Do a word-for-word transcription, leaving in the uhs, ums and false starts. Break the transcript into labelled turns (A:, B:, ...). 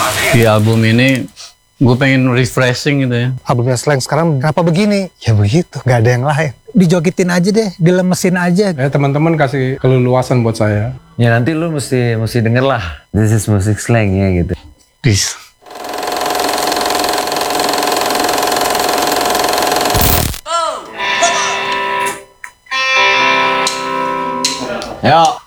A: Di album ini gue pengen refreshing gitu ya.
B: Albumnya Slank sekarang kenapa begini? Ya begitu, gak ada yang lain.
C: Dijogitin aja deh, dilemesin aja.
D: Ya teman-teman kasih keleluasan buat saya.
E: Ya nanti lu mesti mesti denger lah. This is music slang ya gitu.
A: Peace.
E: Yo.